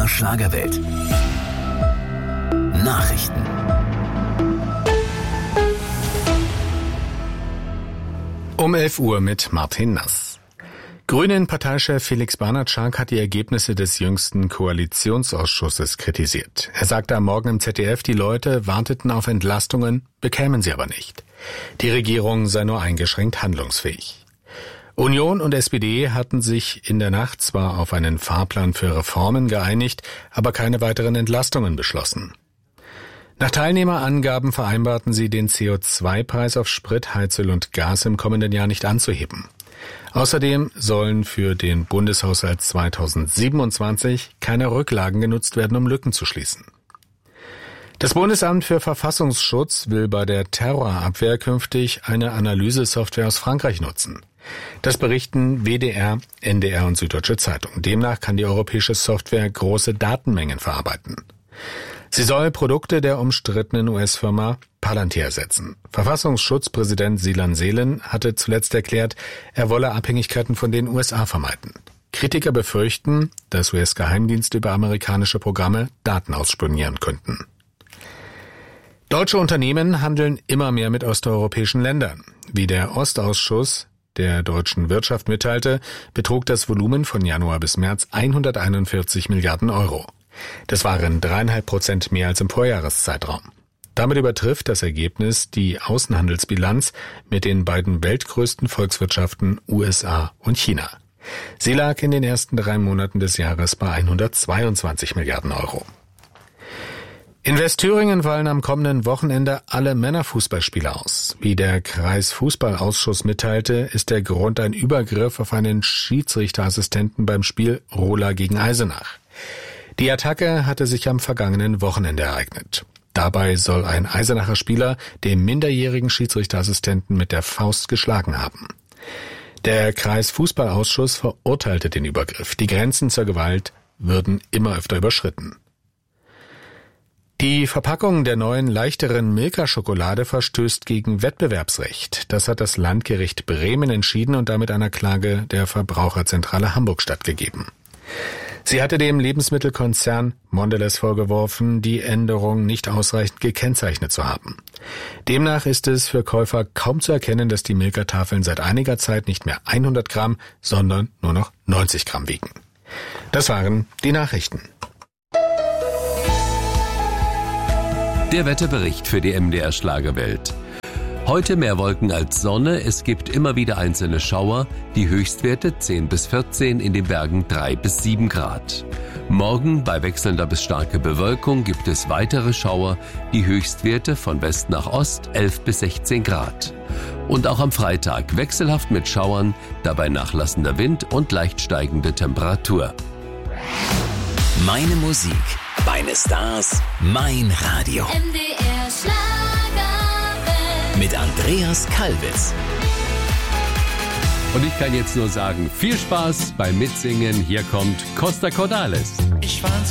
MDR Schlagerwelt. Nachrichten. Um 11 Uhr mit Martin Nass. Grünen-Parteichef Felix Bernhard-Schark hat die Ergebnisse des jüngsten Koalitionsausschusses kritisiert. Er sagte am Morgen im ZDF, die Leute warteten auf Entlastungen, bekämen sie aber nicht. Die Regierung sei nur eingeschränkt handlungsfähig. Union und SPD hatten sich in der Nacht zwar auf einen Fahrplan für Reformen geeinigt, aber keine weiteren Entlastungen beschlossen. Nach Teilnehmerangaben vereinbarten sie, den CO2-Preis auf Sprit, Heizöl und Gas im kommenden Jahr nicht anzuheben. Außerdem sollen für den Bundeshaushalt 2027 keine Rücklagen genutzt werden, um Lücken zu schließen. Das Bundesamt für Verfassungsschutz will bei der Terrorabwehr künftig eine Analysesoftware aus Frankreich nutzen. Das berichten WDR, NDR und Süddeutsche Zeitung. Demnach kann die europäische Software große Datenmengen verarbeiten. Sie soll Produkte der umstrittenen US-Firma Palantir ersetzen. Verfassungsschutzpräsident Silan Selen hatte zuletzt erklärt, er wolle Abhängigkeiten von den USA vermeiden. Kritiker befürchten, dass US-Geheimdienste über amerikanische Programme Daten ausspionieren könnten. Deutsche Unternehmen handeln immer mehr mit osteuropäischen Ländern. Wie der Ostausschuss der deutschen Wirtschaft mitteilte, betrug das Volumen von Januar bis März 141 Milliarden Euro. Das waren 3,5% mehr als im Vorjahreszeitraum. Damit übertrifft das Ergebnis die Außenhandelsbilanz mit den beiden weltgrößten Volkswirtschaften USA und China. Sie lag in den ersten 3 Monaten des Jahres bei 122 Milliarden Euro. In Westthüringen fallen am kommenden Wochenende alle Männerfußballspiele aus. Wie der Kreisfußballausschuss mitteilte, ist der Grund ein Übergriff auf einen Schiedsrichterassistenten beim Spiel Rola gegen Eisenach. Die Attacke hatte sich am vergangenen Wochenende ereignet. Dabei soll ein Eisenacher Spieler den minderjährigen Schiedsrichterassistenten mit der Faust geschlagen haben. Der Kreisfußballausschuss verurteilte den Übergriff. Die Grenzen zur Gewalt würden immer öfter überschritten. Die Verpackung der neuen, leichteren Milka-Schokolade verstößt gegen Wettbewerbsrecht. Das hat das Landgericht Bremen entschieden und damit einer Klage der Verbraucherzentrale Hamburg stattgegeben. Sie hatte dem Lebensmittelkonzern Mondelez vorgeworfen, die Änderung nicht ausreichend gekennzeichnet zu haben. Demnach ist es für Käufer kaum zu erkennen, dass die Milka-Tafeln seit einiger Zeit nicht mehr 100 Gramm, sondern nur noch 90 Gramm wiegen. Das waren die Nachrichten. Der Wetterbericht für die MDR Schlagerwelt. Heute mehr Wolken als Sonne, es gibt immer wieder einzelne Schauer, die Höchstwerte 10 bis 14, in den Bergen 3 bis 7 Grad. Morgen bei wechselnder bis starker Bewölkung gibt es weitere Schauer, die Höchstwerte von West nach Ost 11 bis 16 Grad. Und auch am Freitag wechselhaft mit Schauern, dabei nachlassender Wind und leicht steigende Temperatur. Meine Musik, meine Stars, mein Radio. MDR Schlagerwelt. Mit Andreas Kalbitz. Und ich kann jetzt nur sagen, viel Spaß beim Mitsingen. Hier kommt Costa Cordalis. Ich war